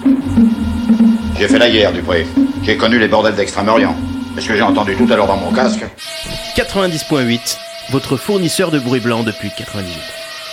J'ai fait la guerre, Dupré. J'ai connu les bordels d'Extrême-Orient. Est-ce que j'ai entendu tout à l'heure dans mon casque ? 90.8, votre fournisseur de bruit blanc depuis 98.